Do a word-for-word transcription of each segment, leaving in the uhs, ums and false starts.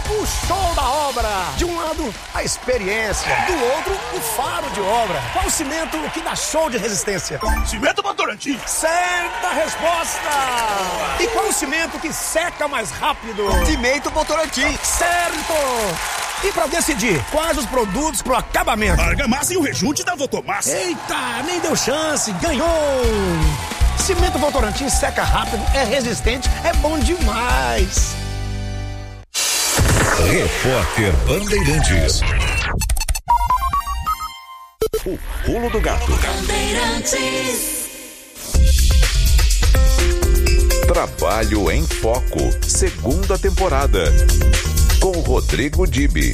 o show da obra. De um lado, a experiência. Do outro, o faro de obra. Qual o cimento que dá show de resistência? Cimento Votorantim. Certa resposta. E qual o cimento que seca mais rápido? Cimento Votorantim. Certo. E pra decidir quais os produtos pro acabamento? Argamassa e o rejunte da Votomassa. Eita, nem deu chance, ganhou! Cimento Votorantim seca rápido, é resistente, é bom demais. Repórter Bandeirantes. O pulo do gato. Bandeirantes. Trabalho em Foco, segunda temporada. Com Rodrigo Dibi.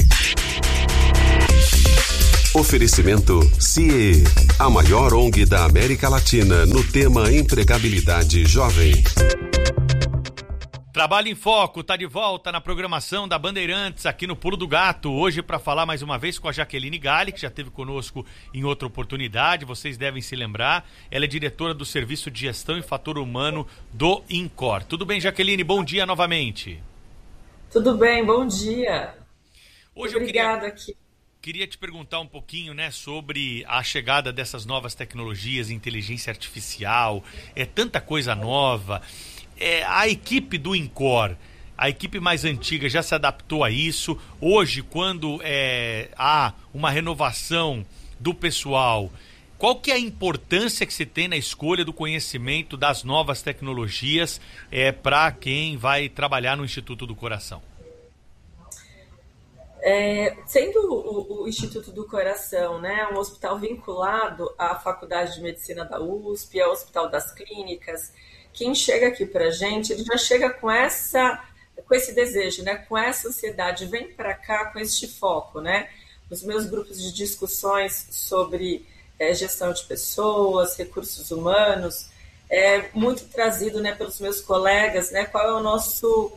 Oferecimento C I E, a maior O N G da América Latina no tema empregabilidade jovem. Trabalho em Foco está de volta na programação da Bandeirantes aqui no Pulo do Gato. Hoje para falar mais uma vez com a Jaqueline Galli, que já esteve conosco em outra oportunidade, vocês devem se lembrar. Ela é diretora do Serviço de Gestão e Fator Humano do INCOR. Tudo bem, Jaqueline? Bom dia novamente. Tudo bem, bom dia. Hoje Obrigada eu queria, aqui. queria te perguntar um pouquinho, né, sobre a chegada dessas novas tecnologias, inteligência artificial, é tanta coisa nova. É, a equipe do INCOR, a equipe mais antiga já se adaptou a isso. Hoje, quando é, há uma renovação do pessoal, qual que é a importância que se tem na escolha do conhecimento das novas tecnologias é, para quem vai trabalhar no Instituto do Coração? É, sendo o, o Instituto do Coração, né, um hospital vinculado à Faculdade de Medicina da U S P, ao Hospital das Clínicas, quem chega aqui para a gente, ele já chega com, essa, com esse desejo, né, com essa ansiedade, vem para cá com este foco. Né? Os meus grupos de discussões sobre É, gestão de pessoas, recursos humanos, é muito trazido, né, pelos meus colegas, né, qual é o nosso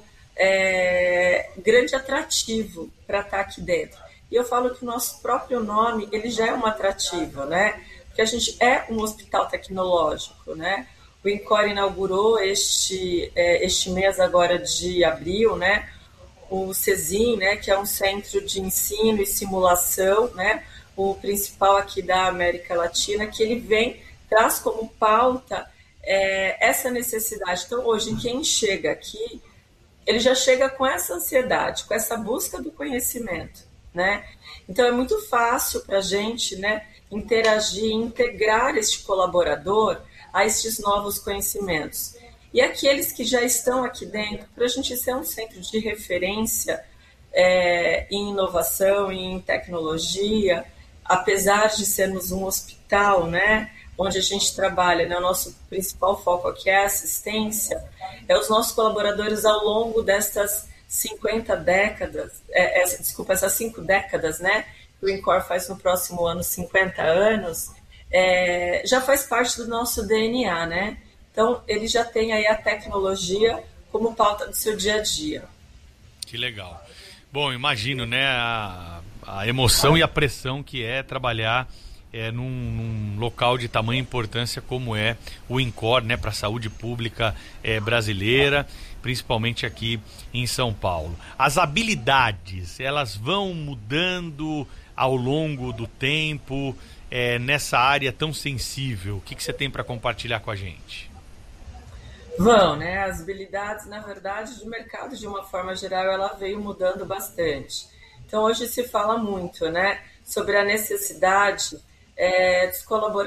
é, grande atrativo para estar aqui dentro. E eu falo que o nosso próprio nome, ele já é um atrativo, né, porque a gente é um hospital tecnológico, né. O INCOR inaugurou este, é, este mês agora de abril, né, o CESIM, né, que é um centro de ensino e simulação, né, o principal aqui da América Latina, que ele vem, traz como pauta é, essa necessidade. Então, hoje, quem chega aqui, ele já chega com essa ansiedade, com essa busca do conhecimento, né? Então, é muito fácil para a gente, né, interagir, integrar este colaborador a estes novos conhecimentos. E aqueles que já estão aqui dentro, para a gente ser um centro de referência é, em inovação, em tecnologia, apesar de sermos um hospital, né, onde a gente trabalha, né, o nosso principal foco aqui é a assistência, é os nossos colaboradores ao longo destas cinquenta décadas, é, é, desculpa, essas cinco décadas, né, que o INCOR faz no próximo ano cinquenta anos, é, já faz parte do nosso D N A, né? Então, ele já tem aí a tecnologia como pauta do seu dia a dia. Que legal. Bom, imagino, né, a, a emoção e a pressão que é trabalhar é, num, num local de tamanha importância como é o INCOR, né, para a saúde pública é, brasileira, principalmente aqui em São Paulo. As habilidades, elas vão mudando ao longo do tempo é, nessa área tão sensível. O que, que você tem para compartilhar com a gente? Vão, né? As habilidades, na verdade, do mercado, de uma forma geral, ela veio mudando bastante. Então, hoje se fala muito, né, sobre a necessidade é, dos, colabor...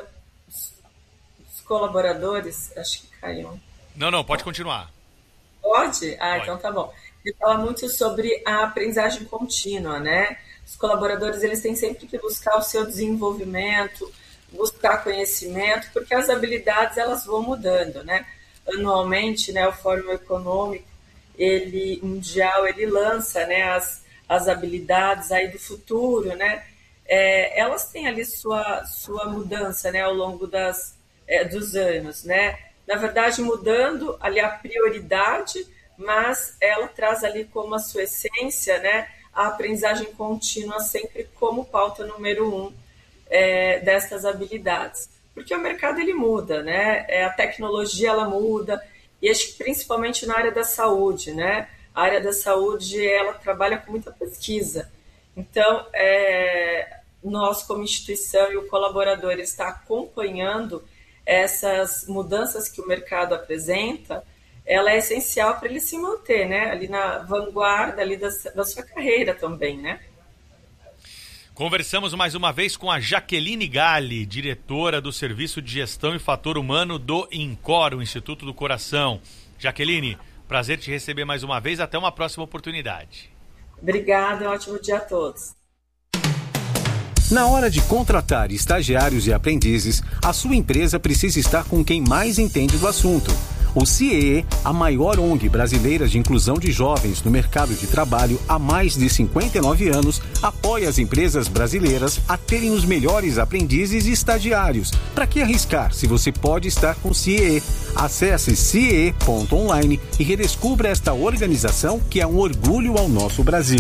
dos colaboradores... Acho que caiu. Não, não, pode continuar. Pode? Ah, Pode. Então tá bom. Ele fala muito sobre a aprendizagem contínua, né? Os colaboradores, eles têm sempre que buscar o seu desenvolvimento, buscar conhecimento, porque as habilidades, elas vão mudando, né? Anualmente, né, o Fórum Econômico ele, Mundial, ele lança, né, as, as habilidades aí do futuro, né? É, elas têm ali sua, sua mudança, né, ao longo das, é, dos anos, né? Na verdade, mudando ali a prioridade, mas ela traz ali como a sua essência, né, a aprendizagem contínua sempre como pauta número um é, destas habilidades. Porque o mercado ele muda, né? A tecnologia ela muda, e acho que principalmente na área da saúde, né? a área da saúde, ela trabalha com muita pesquisa. Então, é, nós, como instituição e o colaborador está acompanhando essas mudanças que o mercado apresenta, ela é essencial para ele se manter, né? Ali na vanguarda ali da, da sua carreira também, né? Conversamos mais uma vez com a Jaqueline Galli, diretora do Serviço de Gestão e Fator Humano do INCOR, o Instituto do Coração. Jaqueline, prazer te receber mais uma vez. Até uma próxima oportunidade. Obrigada, um ótimo dia a todos. Na hora de contratar estagiários e aprendizes, a sua empresa precisa estar com quem mais entende do assunto. O C I E, a maior O N G brasileira de inclusão de jovens no mercado de trabalho há mais de cinquenta e nove anos, apoia as empresas brasileiras a terem os melhores aprendizes e estagiários. Para que arriscar se você pode estar com o C I E? Acesse C I E ponto online e redescubra esta organização que é um orgulho ao nosso Brasil.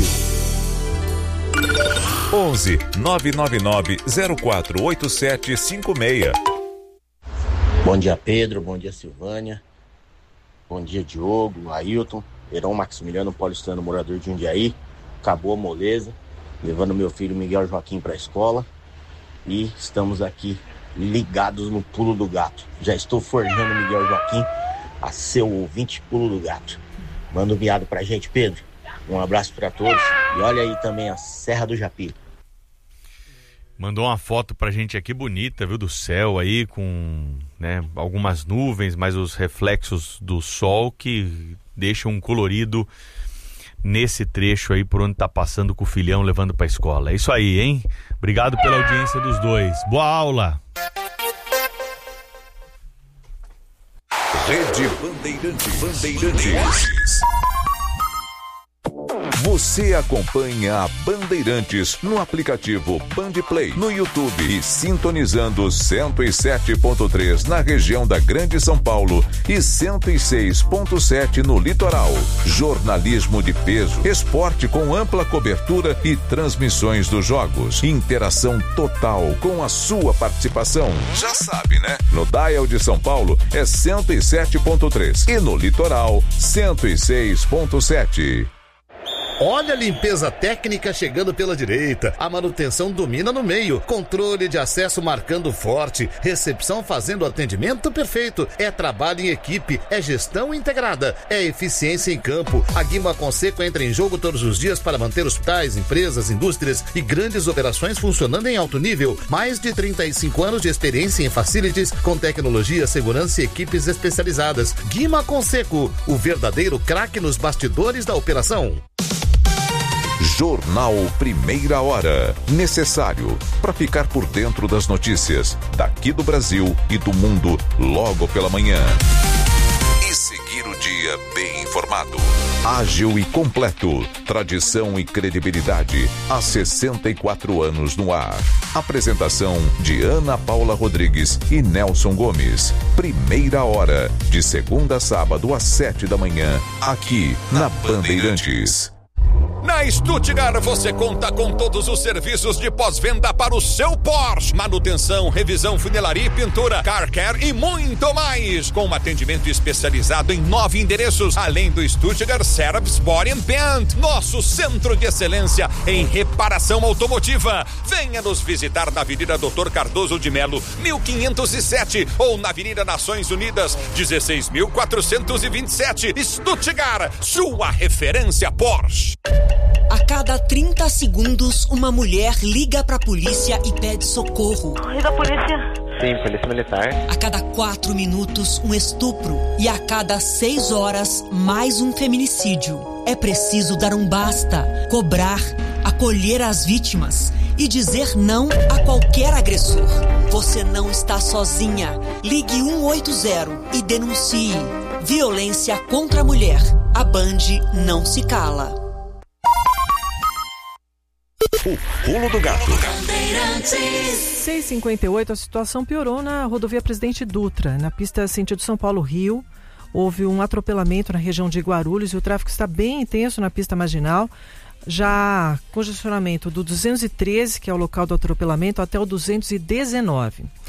onze nove nove nove zero quatro oito sete cinco seis. Bom dia, Pedro. Bom dia, Silvânia. Bom dia, Diogo, Ailton, Heron Maximiliano, paulistano, morador de Jundiaí. Acabou a moleza, levando meu filho Miguel Joaquim para a escola. E estamos aqui ligados no Pulo do Gato. Já estou forjando Miguel Joaquim a seu ouvinte Pulo do Gato. Manda um viado pra gente, Pedro. Um abraço para todos. E olha aí também a Serra do Japi. Mandou uma foto pra gente aqui bonita, viu, do céu aí, com, né, algumas nuvens, mas os reflexos do sol que deixam um colorido nesse trecho aí por onde tá passando com o filhão levando pra escola. É isso aí, hein? Obrigado pela audiência dos dois. Boa aula! Rede Bandeirantes. Bandeirantes. Você acompanha a Bandeirantes no aplicativo Bandplay, no YouTube e sintonizando cento e sete ponto três na região da Grande São Paulo e cento e seis ponto sete no litoral. Jornalismo de peso, esporte com ampla cobertura e transmissões dos jogos. Interação total com a sua participação. Já sabe, né? No Dial de São Paulo é cento e sete ponto três e no litoral cento e seis ponto sete. Olha a limpeza técnica chegando pela direita. A manutenção domina no meio. Controle de acesso marcando forte. Recepção fazendo atendimento perfeito. É trabalho em equipe. É gestão integrada. É eficiência em campo. A Guima Conceco entra em jogo todos os dias para manter hospitais, empresas, indústrias e grandes operações funcionando em alto nível. Mais de trinta e cinco anos de experiência em facilities com tecnologia, segurança e equipes especializadas. Guima Conceco, o verdadeiro craque nos bastidores da operação. Jornal Primeira Hora. Necessário para ficar por dentro das notícias daqui do Brasil e do mundo logo pela manhã. E seguir o dia bem informado. Ágil e completo. Tradição e credibilidade há sessenta e quatro anos no ar. Apresentação de Ana Paula Rodrigues e Nelson Gomes. Primeira Hora. De segunda a sábado às sete da manhã. Aqui na Bandeirantes. Na Stuttgart você conta com todos os serviços de pós-venda para o seu Porsche. Manutenção, revisão, funilaria e pintura, car care e muito mais. Com um atendimento especializado em nove endereços, além do Stuttgart Service Body and Paint, nosso centro de excelência em reparação automotiva. Venha nos visitar na Avenida doutor Cardoso de Melo, mil quinhentos e sete, ou na Avenida Nações Unidas, dezesseis mil quatrocentos e vinte e sete. Stuttgart, sua referência Porsche. A cada trinta segundos, uma mulher liga pra polícia e pede socorro. E da polícia? Sim, polícia militar. A cada quatro minutos, um estupro. E a cada seis horas, mais um feminicídio. É preciso dar um basta, cobrar, acolher as vítimas e dizer não a qualquer agressor. Você não está sozinha. Ligue um oito zero e denuncie. Violência contra a mulher. A Band não se cala. O Pulo do Gato. seis e cinquenta e oito, a situação piorou na rodovia Presidente Dutra. Na pista sentido São Paulo-Rio, houve um atropelamento na região de Guarulhos e o tráfego está bem intenso na pista marginal. Já congestionamento do duzentos e treze, que é o local do atropelamento, até o duzentos e dezenove.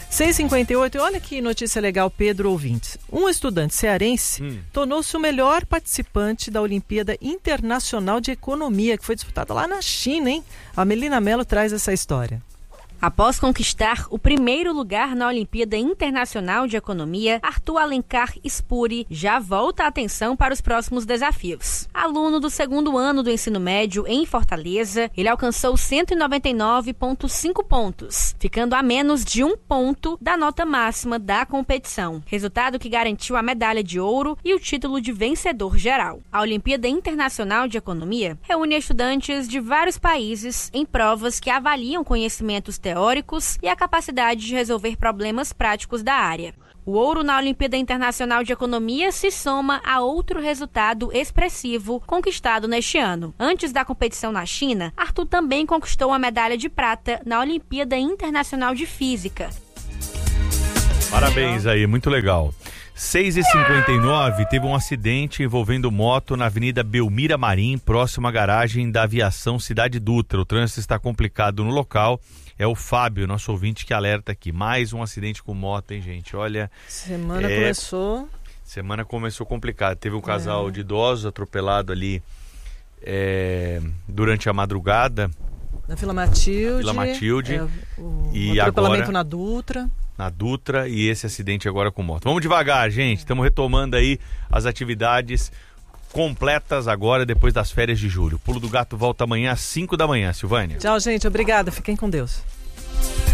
seis e cinquenta e oito, e olha que notícia legal, Pedro, ouvintes. Um estudante cearense hum. tornou-se o melhor participante da Olimpíada Internacional de Economia, que foi disputada lá na China, hein? A Melina Mello traz essa história. Após conquistar o primeiro lugar na Olimpíada Internacional de Economia, Arthur Alencar Spuri já volta a atenção para os próximos desafios. Aluno do segundo ano do ensino médio em Fortaleza, ele alcançou cento e noventa e nove vírgula cinco pontos, ficando a menos de um ponto da nota máxima da competição, resultado que garantiu a medalha de ouro e o título de vencedor geral. A Olimpíada Internacional de Economia reúne estudantes de vários países em provas que avaliam conhecimentos teóricos e a capacidade de resolver problemas práticos da área. O ouro na Olimpíada Internacional de Economia se soma a outro resultado expressivo conquistado neste ano. Antes da competição na China, Arthur também conquistou a medalha de prata na Olimpíada Internacional de Física. Parabéns aí, muito legal. seis e cinquenta e nove, teve um acidente envolvendo moto na Avenida Belmira Marim, próximo à garagem da Aviação Cidade Dutra. O trânsito está complicado no local. É o Fábio, nosso ouvinte, que alerta aqui. Mais um acidente com moto, hein, gente? Olha... Semana é... começou... Semana começou complicada. Teve um casal é. de idosos atropelado ali é, durante a madrugada. Na Vila Matilde. Vila Matilde. É, o e atropelamento agora, na Dutra. Na Dutra e esse acidente agora com moto. Vamos devagar, gente. Estamos retomando aí as atividades completas agora, depois das férias de julho. Pulo do Gato volta amanhã às cinco da manhã, Silvânia. Tchau, gente. Obrigada. Fiquem com Deus.